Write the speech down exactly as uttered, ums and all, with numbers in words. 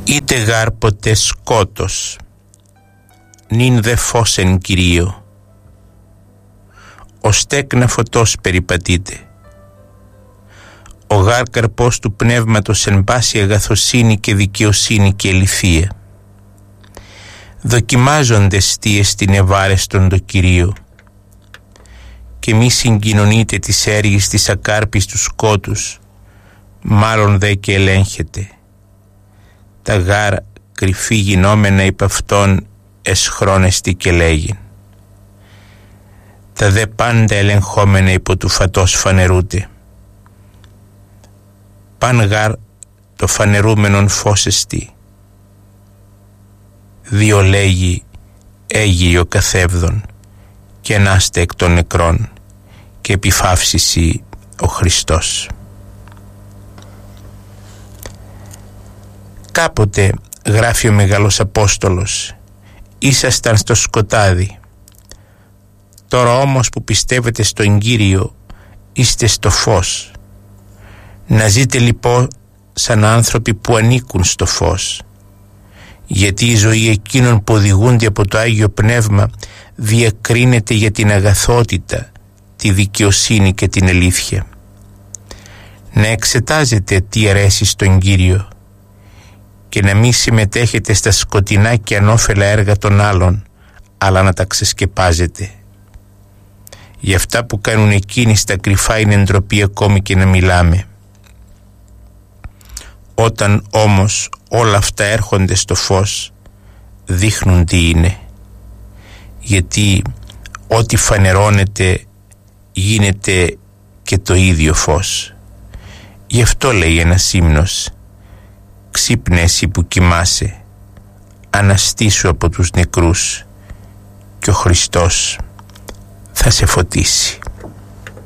είτε γάρ ποτέ σκότος, νυν δε φως εν Κυρίω, ο στέκνα φωτός περιπατείτε. Ο γάρ καρπός του πνεύματος εν πάση αγαθοσύνη και δικαιοσύνη και ελιθεία. Δοκιμάζονται στίες την ευάρεστον το Κυρίο, και μη συγκοινωνείτε τις έργης της ακάρπης του σκότους, μάλλον δε και ελέγχεται. Τα γάρ κρυφή γινόμενα υπ' αυτόν εσχρόνεστη και λέγειν. Τα δε πάντα ελεγχόμενα υπό του φατός φανερούται. Παν γάρ το φανερούμενον φως εστί. Δύο λέγει έγιε ο καθεύδον, και ενάστε εκ των νεκρών, και επιφαύσισι ο Χριστός. Κάποτε, γράφει ο Μεγάλος Απόστολος, ήσασταν στο σκοτάδι. Τώρα όμως που πιστεύετε στον Κύριο, είστε στο φως. Να ζείτε λοιπόν σαν άνθρωποι που ανήκουν στο φως, γιατί η ζωή εκείνων που οδηγούνται από το Άγιο Πνεύμα διακρίνεται για την αγαθότητα, τη δικαιοσύνη και την αλήθεια. Να εξετάζετε τι αρέσει στον Κύριο και να μην συμμετέχετε στα σκοτεινά και ανώφελα έργα των άλλων, αλλά να τα ξεσκεπάζετε. Για αυτά που κάνουν εκείνοι στα κρυφά είναι ντροπή ακόμη και να μιλάμε. Όταν όμως όλα αυτά έρχονται στο φως, δείχνουν τι είναι, γιατί ό,τι φανερώνεται γίνεται και το ίδιο φως. Γι' αυτό λέει ένας ύμνος, ξύπνε εσύ που κοιμάσαι, αναστήσου από τους νεκρούς και ο Χριστός θα σε φωτίσει.